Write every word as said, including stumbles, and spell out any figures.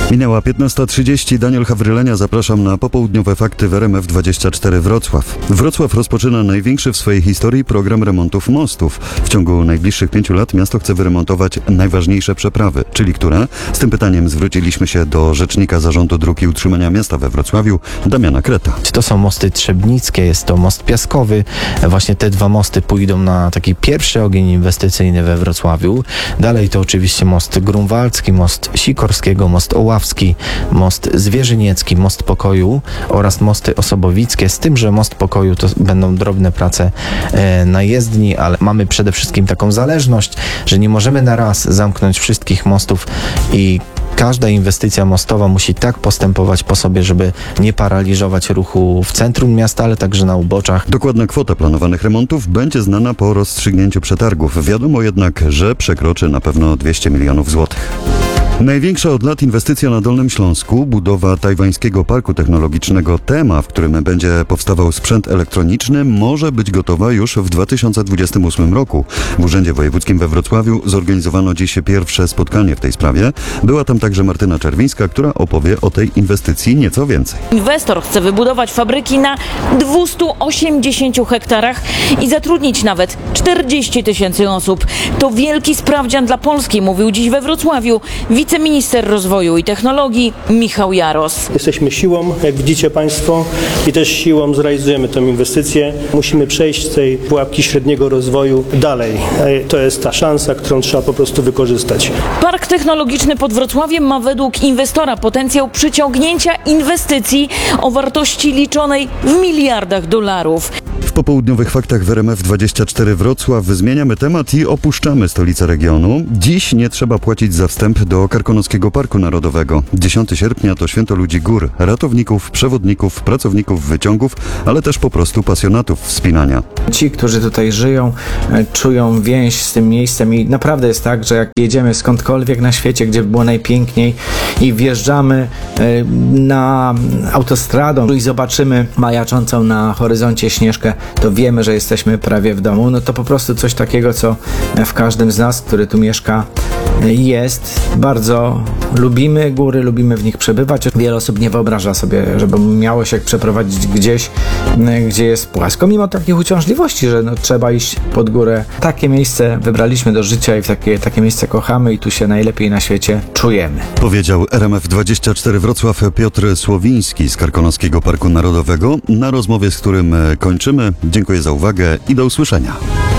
Minęła piętnasta trzydzieści. Daniel Hawrylenia, zapraszam na popołudniowe fakty w R M F dwadzieścia cztery Wrocław. Wrocław rozpoczyna największy w swojej historii program remontów mostów. W ciągu najbliższych pięciu lat miasto chce wyremontować najważniejsze przeprawy, czyli które? Z tym pytaniem zwróciliśmy się do rzecznika Zarządu Dróg i Utrzymania Miasta we Wrocławiu, Damiana Kreta. To są mosty trzebnickie, jest to most piaskowy. Właśnie te dwa mosty pójdą na taki pierwszy ogień inwestycyjny we Wrocławiu. Dalej to oczywiście most grunwaldzki, most Sikorskiego, most Oławski, most Zwierzyniecki, most Pokoju oraz mosty osobowickie, z tym, że most Pokoju to będą drobne prace e, na jezdni, ale mamy przede wszystkim taką zależność, że nie możemy na raz zamknąć wszystkich mostów i każda inwestycja mostowa musi tak postępować po sobie, żeby nie paraliżować ruchu w centrum miasta, ale także na uboczach. Dokładna kwota planowanych remontów będzie znana po rozstrzygnięciu przetargów. Wiadomo jednak, że przekroczy na pewno dwieście milionów złotych. Największa od lat inwestycja na Dolnym Śląsku, budowa tajwańskiego parku technologicznego Tema, w którym będzie powstawał sprzęt elektroniczny, może być gotowa już w dwa tysiące dwudziestym ósmym roku. W Urzędzie Wojewódzkim we Wrocławiu zorganizowano dziś pierwsze spotkanie w tej sprawie. Była tam także Martyna Czerwińska, która opowie o tej inwestycji nieco więcej. Inwestor chce wybudować fabryki na dwustu osiemdziesięciu hektarach i zatrudnić nawet czterdzieści tysięcy osób. To wielki sprawdzian dla Polski, mówił dziś we Wrocławiu wiceminister rozwoju i technologii Michał Jaros. Jesteśmy siłą, jak widzicie Państwo, i też siłą zrealizujemy tę inwestycję. Musimy przejść z tej pułapki średniego rozwoju dalej. To jest ta szansa, którą trzeba po prostu wykorzystać. Park technologiczny pod Wrocławiem ma według inwestora potencjał przyciągnięcia inwestycji o wartości liczonej w miliardach dolarów. W popołudniowych faktach w R M F dwadzieścia cztery Wrocław zmieniamy temat i opuszczamy stolicę regionu. Dziś nie trzeba płacić za wstęp do Karkonoskiego Parku Narodowego. dziesiątego sierpnia to święto ludzi gór, ratowników, przewodników, pracowników wyciągów, ale też po prostu pasjonatów wspinania. Ci, którzy tutaj żyją, czują więź z tym miejscem i naprawdę jest tak, że jak jedziemy skądkolwiek na świecie, gdzie było najpiękniej i wjeżdżamy na autostradą i zobaczymy majaczącą na horyzoncie Śnieżkę, to wiemy, że jesteśmy prawie w domu. No to po prostu coś takiego, co w każdym z nas, który tu mieszka, jest. Bardzo lubimy góry, lubimy w nich przebywać. Wiele osób nie wyobraża sobie, żeby miało się przeprowadzić gdzieś, gdzie jest płasko, mimo takich uciążliwości, że no, trzeba iść pod górę. Takie miejsce wybraliśmy do życia i w takie, takie miejsce kochamy i tu się najlepiej na świecie czujemy. Powiedział R M F dwadzieścia cztery Wrocław Piotr Słowiński z Karkonoskiego Parku Narodowego, na rozmowie, z którym kończymy. Dziękuję za uwagę i do usłyszenia.